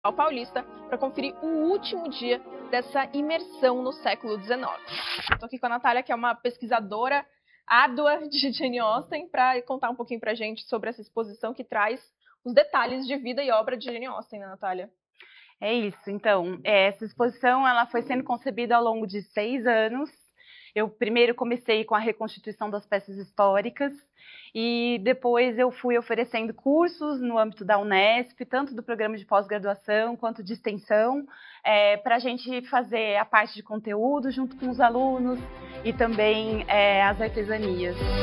Paulista para conferir o último dia dessa imersão no século XIX. Estou aqui com a Natália, que é uma pesquisadora árdua de Jane Austen, para contar um pouquinho para a gente sobre essa exposição que traz os detalhes de vida e obra de Jane Austen, né, Natália? É isso, então, essa exposição ela foi sendo concebida ao longo de 6 anos. Eu primeiro comecei com a reconstituição das peças históricas e depois eu fui oferecendo cursos no âmbito da Unesp, tanto do programa de pós-graduação quanto de extensão, para a gente fazer a parte de conteúdo junto com os alunos e também as artesanias.